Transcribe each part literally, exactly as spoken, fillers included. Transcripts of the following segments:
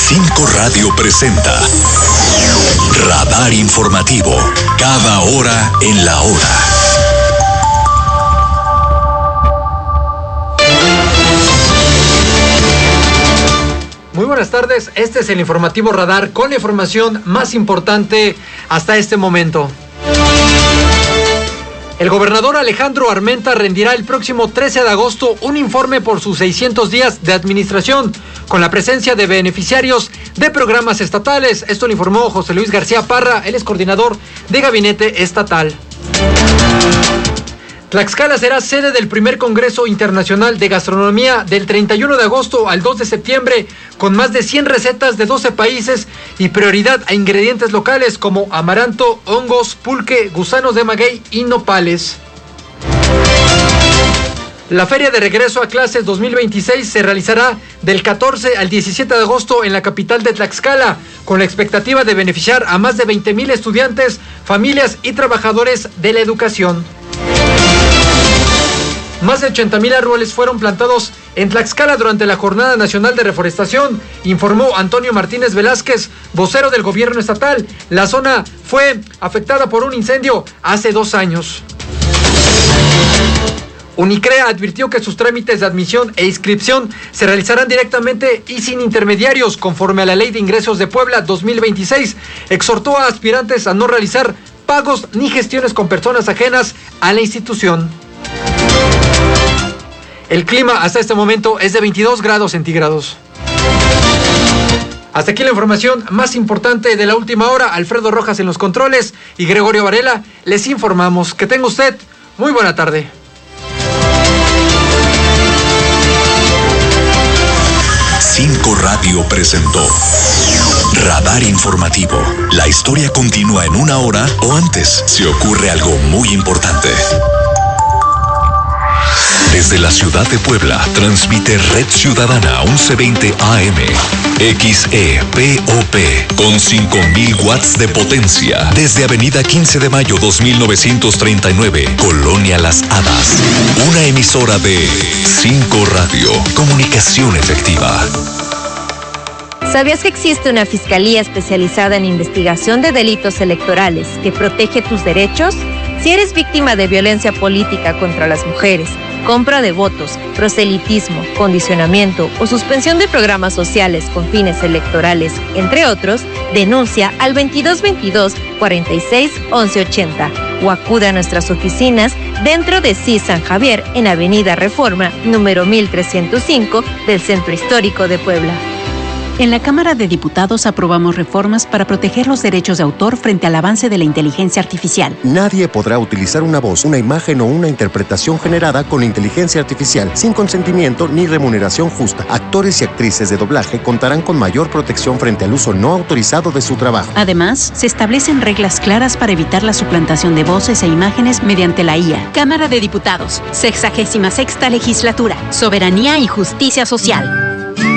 cinco Radio presenta Radar Informativo, cada hora en la hora. Muy buenas tardes, este es el informativo Radar con la información más importante hasta este momento. El gobernador Alejandro Armenta rendirá el próximo trece de agosto un informe por sus seiscientos días de administración, con la presencia de beneficiarios de programas estatales. Esto lo informó José Luis García Parra, él es coordinador de gabinete estatal. Tlaxcala será sede del primer Congreso Internacional de Gastronomía del treinta y uno de agosto al dos de septiembre, con más de cien recetas de doce países y prioridad a ingredientes locales como amaranto, hongos, pulque, gusanos de maguey y nopales. La Feria de Regreso a Clases dos mil veintiséis se realizará del catorce al diecisiete de agosto en la capital de Tlaxcala, con la expectativa de beneficiar a más de veinte mil estudiantes, familias y trabajadores de la educación. Más de ochenta mil árboles fueron plantados en Tlaxcala durante la Jornada Nacional de Reforestación, informó Antonio Martínez Velázquez, vocero del gobierno estatal. La zona fue afectada por un incendio hace dos años. Unicrea advirtió que sus trámites de admisión e inscripción se realizarán directamente y sin intermediarios, conforme a la Ley de Ingresos de Puebla dos mil veintiséis. Exhortó a aspirantes a no realizar pagos ni gestiones con personas ajenas a la institución. El clima hasta este momento es de veintidós grados centígrados. Hasta aquí la información más importante de la última hora. Alfredo Rojas en los controles y Gregorio Varela les informamos. Que tenga usted muy buena tarde. cinco Radio presentó Radar Informativo. La historia continúa en una hora o antes si ocurre algo muy importante. Desde la ciudad de Puebla, transmite Red Ciudadana once veinte A M, X E P O P, con cinco mil watts de potencia. Desde Avenida quince de mayo dos mil novecientos treinta y nueve, Colonia Las Hadas. Una emisora de cinco Radio, comunicación efectiva. ¿Sabías que existe una fiscalía especializada en investigación de delitos electorales que protege tus derechos? Si eres víctima de violencia política contra las mujeres, compra de votos, proselitismo, condicionamiento o suspensión de programas sociales con fines electorales, entre otros, denuncia al veintidós veintidós, cuarenta y seis, once ochenta o acude a nuestras oficinas dentro de C I S San Javier en Avenida Reforma, número mil trescientos cinco del Centro Histórico de Puebla. En la Cámara de Diputados aprobamos reformas para proteger los derechos de autor frente al avance de la inteligencia artificial. Nadie podrá utilizar una voz, una imagen o una interpretación generada con inteligencia artificial sin consentimiento ni remuneración justa. Actores y actrices de doblaje contarán con mayor protección frente al uso no autorizado de su trabajo. Además, se establecen reglas claras para evitar la suplantación de voces e imágenes mediante la I A. Cámara de Diputados, sexagésima sexta legislatura, soberanía y justicia social.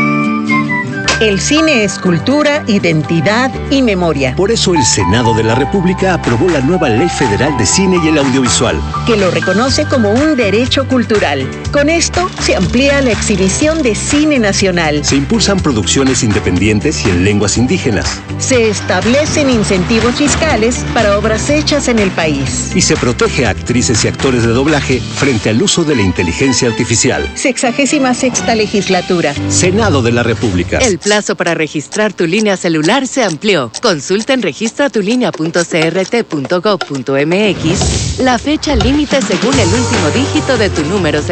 El cine es cultura, identidad y memoria. Por eso el Senado de la República aprobó la nueva Ley Federal de Cine y el Audiovisual, que lo reconoce como un derecho cultural. Con esto se amplía la exhibición de cine nacional. Se impulsan producciones independientes y en lenguas indígenas. Se establecen incentivos fiscales para obras hechas en el país. Y se protege a actrices y actores de doblaje frente al uso de la inteligencia artificial. Sexagésima sexta legislatura. Senado de la República. El plazo para registrar tu línea celular se amplió. Consulta en registratulinea punto c r t punto gov punto m x la fecha límite según el último dígito de tu número celular.